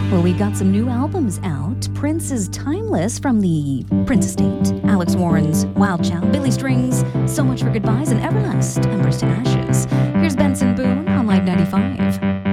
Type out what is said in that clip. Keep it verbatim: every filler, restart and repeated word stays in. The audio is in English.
Well, we've got some new albums out. Prince's Timeless from the Prince Estate, Alex Warren's Wild Child, Billy Strings, So Much for Goodbyes, and Everlast, Empress Tale.